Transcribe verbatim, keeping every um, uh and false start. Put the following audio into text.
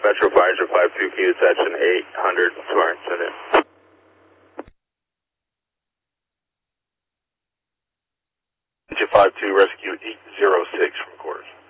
Metro Pfizer five two, key attention eight hundred, sorry, send in. five two, rescue eight zero six from course.